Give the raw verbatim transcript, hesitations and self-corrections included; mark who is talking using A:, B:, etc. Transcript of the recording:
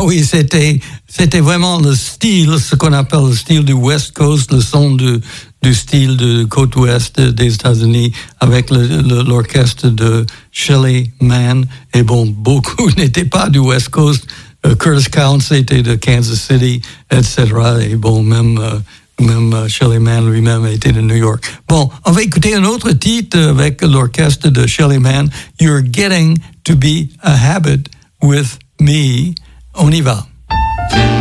A: oui, c'était, c'était vraiment le style, ce qu'on appelle le style du West Coast, le son du, du style de côte ouest des États-Unis, avec le, le, l'orchestre de Shelly Manne. Et bon, beaucoup n'étaient pas du West Coast. Uh, Curtis Counts était de Kansas City, et cetera. Et bon, même, uh, même uh, Shelly Manne lui-même était de New York. Bon, on va écouter un autre titre avec l'orchestre de Shelly Manne, You're Getting to Be a Habit with Me. On y va.